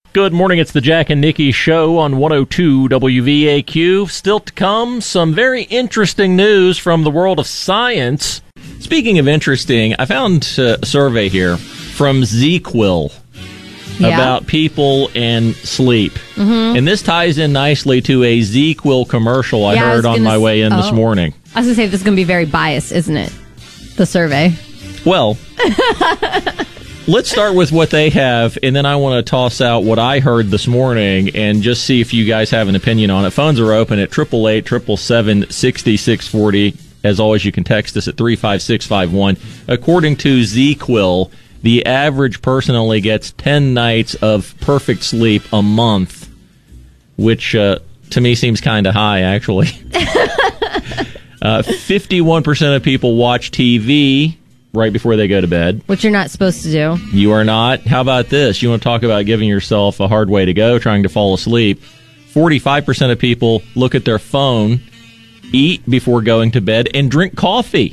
Good morning. It's the Jack and Nikki Show on 102 WVAQ. Still to come, some very interesting news from the world of science. Speaking of interesting, I found a survey here from ZQuil about people and sleep. Mm-hmm. And this ties in nicely to a ZQuil commercial I heard on my way in this morning. I was going to say, this is going to be very biased, isn't it? The survey. Well, let's start with what they have, and then I want to toss out what I heard this morning and just see if you guys have an opinion on it. Phones are open at 888-777-6640. As always, you can text us at 35651. According to ZQuil, the average person only gets 10 nights of perfect sleep a month, which to me seems kind of high, actually. 51% of people watch TV right before they go to bed. Which you're not supposed to do. You are not. How about this? You want to talk about giving yourself a hard way to go, trying to fall asleep. 45% of people look at their phone, eat before going to bed, and drink coffee.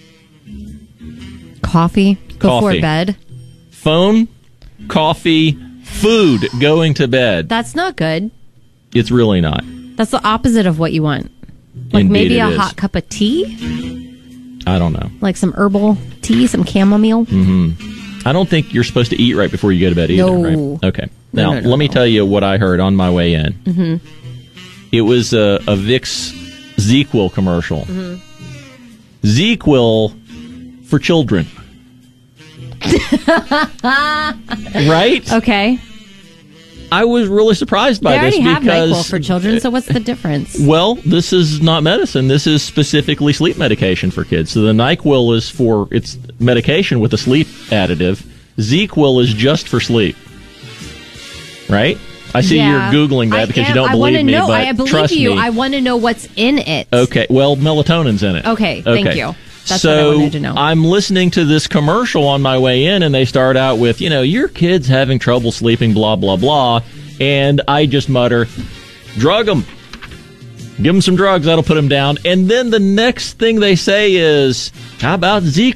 Coffee? Before bed? Phone, coffee, food, going to bed. That's not good. It's really not. That's the opposite of what you want. Like Indeed maybe a is. hot cup of tea? I don't know. Like some herbal tea, some chamomile? Mm-hmm. I don't think you're supposed to eat right before you go to bed either, No. right? Okay. Now, No. let me tell you what I heard on my way in. Mm-hmm. It was a Vicks ZQuil commercial. Mm-hmm. ZQuil for children. Right? Okay. I was really surprised by this They already because... have NyQuil for children, so what's the difference? Well, this is not medicine. This is specifically sleep medication for kids. So the NyQuil is for its medication with a sleep additive. ZQuil is just for sleep. Right? I see you're Googling that because you don't believe me, but I believe trust you. me. I want to know what's in it. Okay, well, melatonin's in it. Okay, thank you. That's so what I wanted to know. I'm listening to this commercial on my way in, and they start out with, your kid's having trouble sleeping, blah, blah, blah. And I just mutter, drug them. Give them some drugs. That'll put them down. And then the next thing they say is, how about ZQuil?